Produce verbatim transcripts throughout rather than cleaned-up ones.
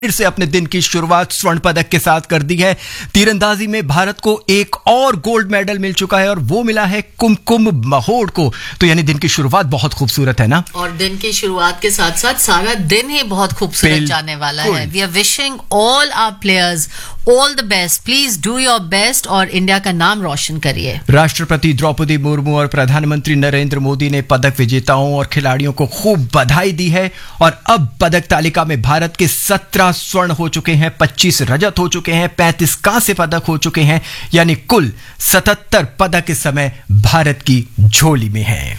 फिर से अपने दिन की शुरुआत स्वर्ण पदक के साथ कर दी है। तीरंदाजी में भारत को एक और गोल्ड मेडल मिल चुका है और वो मिला है कुमकुम महोड़ को। तो यानी दिन की शुरुआत बहुत खूबसूरत है ना, और दिन की शुरुआत के साथ साथ सारा दिन ही बहुत खूबसूरत जाने वाला है। We are wishing all our players all the best, please do your best और इंडिया का नाम रोशन करिए। राष्ट्रपति द्रौपदी मुर्मू और प्रधानमंत्री नरेंद्र मोदी ने पदक विजेताओं और खिलाड़ियों को खूब बधाई दी है। और अब पदक तालिका में भारत के सत्रह स्वर्ण हो चुके हैं, पच्चीस रजत हो चुके हैं, पैंतीस कांस्य पदक हो चुके हैं, यानी कुल सतहत्तर पदक इस समय भारत की झोली में हैं।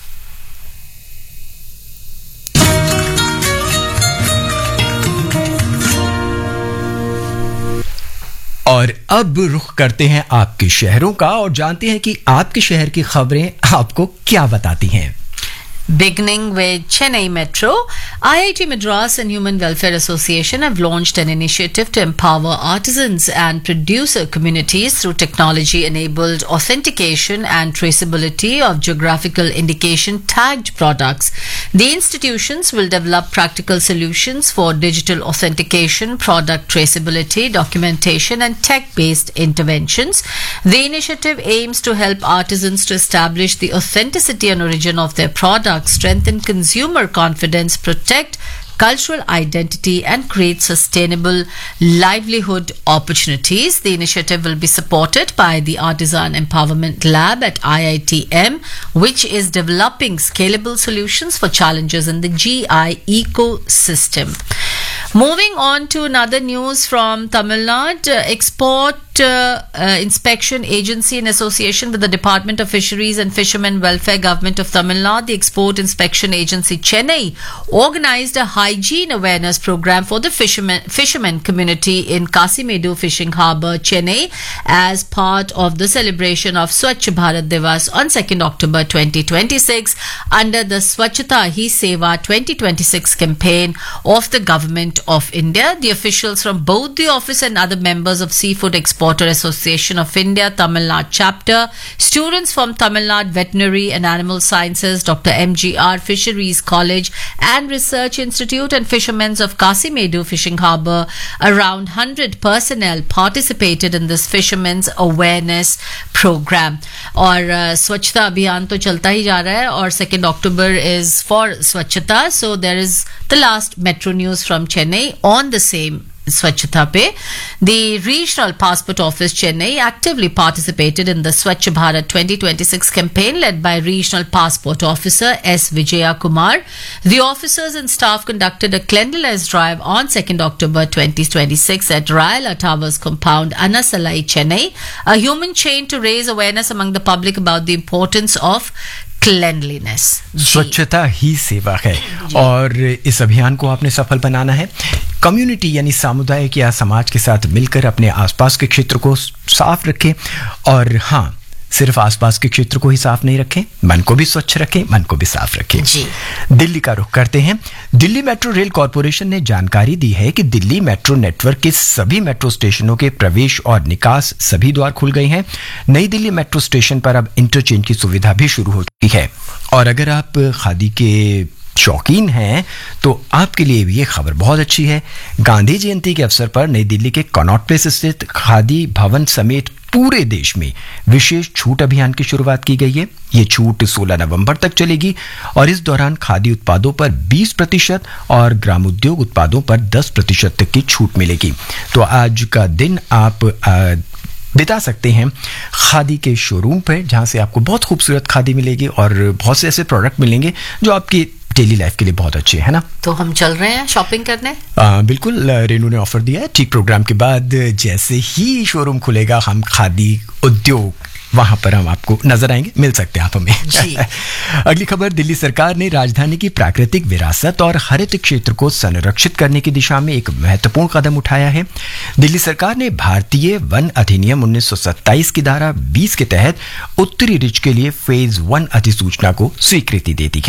और अब रुख करते हैं आपके शहरों का और जानते हैं कि आपके शहर की खबरें आपको क्या बताती हैं। Beginning with Chennai Metro, I I T Madras and Human Welfare Association have launched an initiative to empower artisans and producer communities through technology-enabled authentication and traceability of geographical indication tagged products. The institutions will develop practical solutions for digital authentication, product traceability, documentation, and tech-based interventions. The initiative aims to help artisans to establish the authenticity and origin of their products, strengthen consumer confidence, protect cultural identity, and create sustainable livelihood opportunities. The initiative will be supported by the Artisan Empowerment Lab at I I T M, which is developing scalable solutions for challenges in the G I ecosystem. Moving on to another news from Tamil Nadu, uh, Export uh, uh, Inspection Agency in association with the Department of Fisheries and Fishermen Welfare Government of Tamil Nadu, the Export Inspection Agency Chennai organized a hygiene awareness program for the fishermen, fishermen community in Kasimedu Fishing Harbour, Chennai, as part of the celebration of Swachh Bharat Divas on second October twenty twenty-six under the Swachhata Hi Seva twenty twenty-six campaign of the Government of India. The officials from both the office and other members of Seafood Exporter Association of India, Tamil Nadu chapter, students from Tamil Nadu Veterinary and Animal Sciences, Doctor M G R Fisheries College and Research Institute, and fishermen of Kasimedu Fishing Harbour, around one hundred personnel participated in this fishermen's awareness program. और स्वच्छता अभियान तो चलता ही जा रहा है और second October is for स्वच्छता. So there is the last Metro news from Chennai on the same Swachhata pe. The Regional Passport Office Chennai actively participated in the Swachh Bharat twenty twenty-six campaign led by Regional Passport Officer S. Vijaya Kumar. The officers and staff conducted a cleanliness drive on second October twenty twenty-six at Rayala Towers compound, Anasalai, Chennai, a human chain to raise awareness among the public about the importance of क्लेanliness. स्वच्छता ही सेवा है और इस अभियान को आपने सफल बनाना है। कम्युनिटी यानी सामुदायिक या समाज के साथ मिलकर अपने आसपास के क्षेत्र को साफ रखें और हाँ, सिर्फ आसपास के क्षेत्र को ही साफ नहीं रखें, मन को भी स्वच्छ रखें, मन को भी साफ रखें। जी। दिल्ली का रुख करते हैं। दिल्ली मेट्रो रेल कॉरपोरेशन ने जानकारी दी है कि दिल्ली मेट्रो नेटवर्क के सभी मेट्रो स्टेशनों के प्रवेश और निकास सभी द्वार खुल गए हैं। नई दिल्ली मेट्रो स्टेशन पर अब इंटरचेंज की सुविधा भी शुरू हो चुकी है। और अगर आप खादी के शौकीन हैं तो आपके लिए भी ये खबर बहुत अच्छी है। गांधी जयंती के अवसर पर नई दिल्ली के कनॉट प्लेस स्थित खादी भवन समेत पूरे देश में विशेष छूट अभियान की शुरुआत की गई है। ये छूट सोलह नवंबर तक चलेगी और इस दौरान खादी उत्पादों पर बीस प्रतिशत और ग्रामोद्योग उत्पादों पर दस प्रतिशत तक की छूट मिलेगी। तो आज का दिन आप आ, बिता सकते हैं खादी के शोरूम पर, जहां से आपको बहुत खूबसूरत खादी मिलेगी और बहुत से ऐसे प्रोडक्ट मिलेंगे जो आपकी डेली लाइफ के लिए बहुत अच्छे है ना। तो हम चल रहे हैं शॉपिंग करने। आ, बिल्कुल, रेनू ने ऑफर दिया है। ठीक प्रोग्राम के बाद जैसे ही शोरूम खुलेगा हम खादी उद्योग वहां पर हम आपको नजर आएंगे, मिल सकते हैं आप हमें जी। अगली खबर, दिल्ली सरकार ने राजधानी की प्राकृतिक विरासत और हरित क्षेत्र को संरक्षित करने की दिशा में एक महत्वपूर्ण कदम उठाया है। दिल्ली सरकार ने भारतीय वन अधिनियम उन्नीस सौ सत्ताईस की धारा बीस के तहत उत्तरी रिज के लिए फेज वन अधिसूचना को स्वीकृति दे दी है।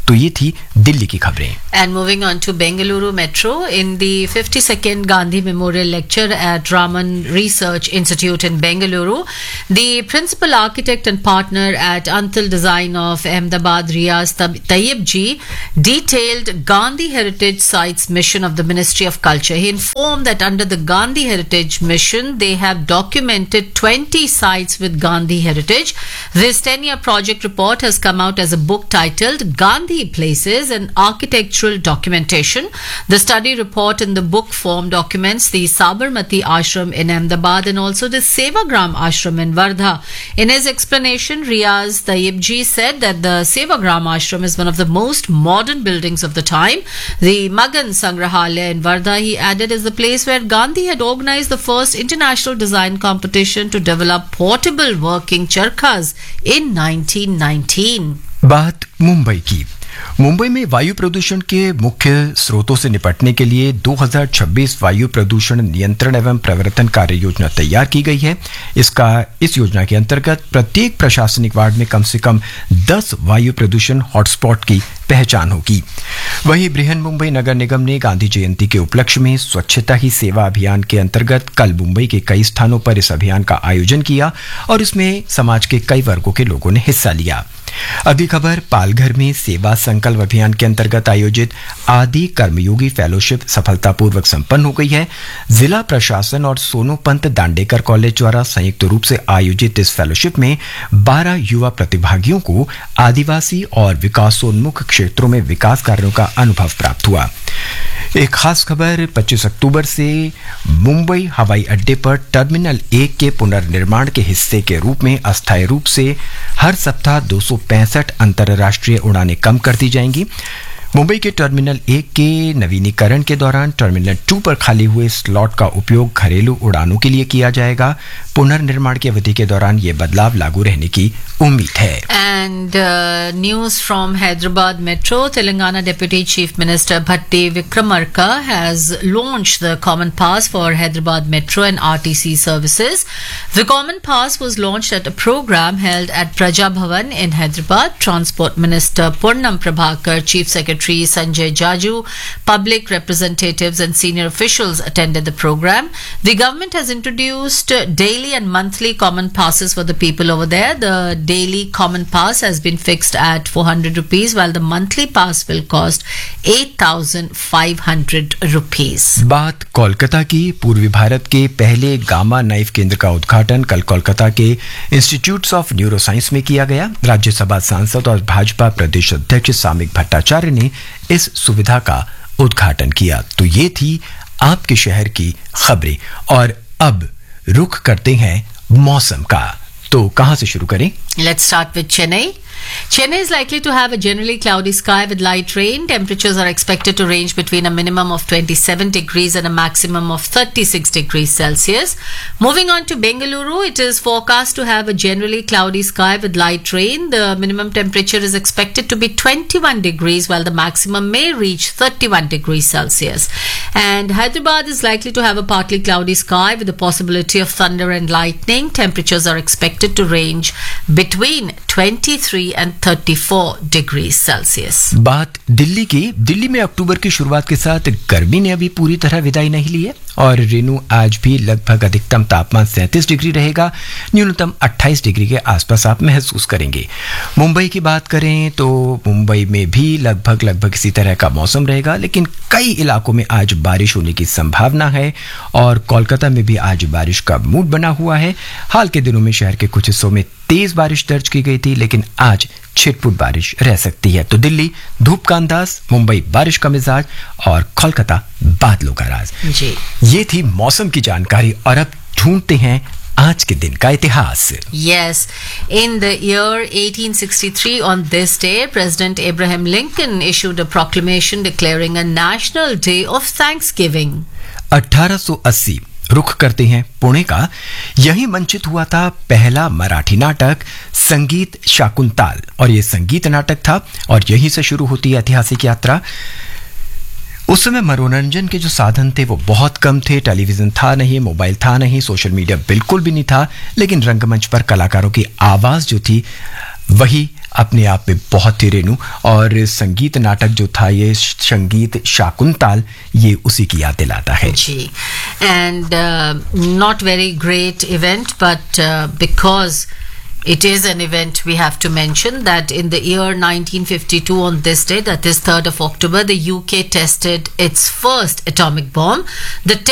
तो ये थी दिल्ली की खबरें। And moving on to Bengaluru Metro, in the fifty-second Gandhi Memorial Lecture at Raman Research Institute in Bengaluru, the principal architect and partner at Antil Design of Ahmedabad, Riaz Tayyib Ji, detailed Gandhi Heritage Sites mission of the Ministry of Culture. He informed that under the Gandhi Heritage mission, they have documented twenty sites with Gandhi heritage. This ten-year project report has come out as a book titled Gandhi Places and Architectural Documentation. The study report in the book form documents the Sabarmati Ashram in Ahmedabad and also the Sevagram Ashram in Wardha. In his explanation, Riaz Tayyib Ji said that the Sevagram Ashram is one of the most modern buildings of the time. The Magan Sangrahalaya in Wardha, he added, is the place where Gandhi had organized the first international design competition to develop portable working charkhas in nineteen nineteen. बात मुंबई की। मुंबई में वायु प्रदूषण के मुख्य स्रोतों से निपटने के लिए दो हज़ार छब्बीस वायु प्रदूषण नियंत्रण एवं प्रवर्तन कार्य योजना तैयार की गई है। इसका इस योजना के अंतर्गत प्रत्येक प्रशासनिक वार्ड में कम से कम दस वायु प्रदूषण हॉटस्पॉट की पहचान होगी। वहीं बृहन मुंबई नगर निगम ने गांधी जयंती के उपलक्ष्य में स्वच्छता ही सेवा अभियान के अंतर्गत कल मुंबई के कई स्थानों पर इस अभियान का आयोजन किया और इसमें समाज के कई वर्गों के लोगों ने हिस्सा लिया। अगली खबर, पालघर में सेवा संकल्प अभियान के अंतर्गत आयोजित आदि कर्मयोगी फेलोशिप सफलतापूर्वक संपन्न हो गई है। जिला प्रशासन और सोनोपंत दांडेकर कॉलेज द्वारा संयुक्त रूप से आयोजित इस फेलोशिप में बारह युवा प्रतिभागियों को आदिवासी और विकासोन्मुख क्षेत्रों में विकास कार्यों का अनुभव प्राप्त हुआ। एक खास खबर, पच्चीस अक्टूबर से मुंबई हवाई अड्डे पर टर्मिनल एक के पुनर्निर्माण के हिस्से के रूप में अस्थायी रूप से हर सप्ताह दो सौ पैंसठ अंतर्राष्ट्रीय उड़ानें कम कर दी जाएंगी। मुंबई के टर्मिनल एक के नवीनीकरण के दौरान टर्मिनल टू पर खाली हुए स्लॉट का उपयोग घरेलू उड़ानों के लिए किया जाएगा। पुनर्निर्माण की अवधि के दौरान ये बदलाव लागू रहने की उम्मीद है। And uh, news from Hyderabad Metro, Telangana Deputy Chief Minister Bhatti Vikramarka has launched the Common Pass for Hyderabad Metro and R T C services. The Common Pass was launched at a program held at Praja Bhavan in Hyderabad. Transport Minister Purnam Prabhakar, Chief Secretary Sanjay Jaju, public representatives and senior officials attended the program. The government has introduced daily and monthly common passes for the people over there. The daily common pass has been fixed at four hundred rupees, while the monthly pass will cost eight thousand five hundred rupees. बात कोलकाता की। पूर्वी भारत के पहले gamma knife केंद्र का उद्घाटन कल कोलकाता के इंस्टीट्यूट्स ऑफ न्यूरोसाइंस में किया गया। राज्यसभा सांसद और भाजपा प्रदेश अध्यक्ष सामिक भट्टाचार्य ने इस सुविधा का उद्घाटन किया। तो ये थी आपके शहर की खबरें और अब रुख करते हैं मौसम का। तो कहां से शुरू करें? Let's start with Chennai. Chennai is likely to have a generally cloudy sky with light rain. Temperatures are expected to range between a minimum of twenty-seven degrees and a maximum of thirty-six degrees Celsius. Moving on to Bengaluru, it is forecast to have a generally cloudy sky with light rain. The minimum temperature is expected to be twenty-one degrees while the maximum may reach thirty-one degrees Celsius. And Hyderabad is likely to have a partly cloudy sky with the possibility of thunder and lightning. Temperatures are expected to range between twenty-three and thirty-four degrees Celsius. बात दिल्ली की। दिल्ली में अक्टूबर की शुरुआत के साथ गर्मी ने अभी पूरी तरह विदाई नहीं ली है और रेनू आज भी लगभग अधिकतम तापमान सैंतीस डिग्री रहेगा, न्यूनतम अट्ठाईस डिग्री के आसपास आप महसूस करेंगे। मुंबई की बात करें तो मुंबई में भी लगभग लगभग इसी तरह का मौसम रहेगा, लेकिन कई इलाकों में आज बारिश होने की संभावना है और कोलकाता में भी आज बारिश का मूड बना हुआ है। हाल के दिनों में शहर के कुछ हिस्सों में तेज बारिश दर्ज की गई थी, लेकिन आज छिटपुट बारिश रह सकती है। तो दिल्ली धूप का अंदाज, मुंबई बारिश का मिजाज और कोलकाता बादलों का राज। जी, ये थी मौसम की जानकारी और अब ढूंढते हैं आज के दिन का इतिहास। Yes, in the year eighteen sixty-three on this day, President Abraham Lincoln issued a proclamation declaring a national day of Thanksgiving. अठारह सौ अस्सी रुख करते हैं पुणे का। यही मंचित हुआ था पहला मराठी नाटक संगीत शाकुंतल और ये संगीत नाटक था और यहीं से शुरू होती है ऐतिहासिक यात्रा। उस समय मनोरंजन के जो साधन थे वो बहुत कम थे। टेलीविजन था नहीं, मोबाइल था नहीं, सोशल मीडिया बिल्कुल भी नहीं था, लेकिन रंगमंच पर कलाकारों की आवाज जो थी वही अपने आप में बहुत ही रेणु, और संगीत नाटक जो था ये संगीत शाकुंतल, ये उसी की याद दिलाता है जी. And uh, not very great event, but uh, because it is an event, we have to mention that in the year nineteen fifty-two, on this day, that is third of October, the U K tested its first atomic bomb. The